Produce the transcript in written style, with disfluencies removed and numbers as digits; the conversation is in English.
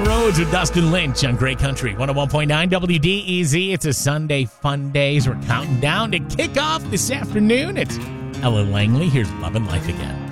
Roads with Dustin Lynch on Great Country 101.9 WDEZ. It's a Sunday fun day as we're counting down to kick off this afternoon. It's Ella Langley. Here's Love and Life Again.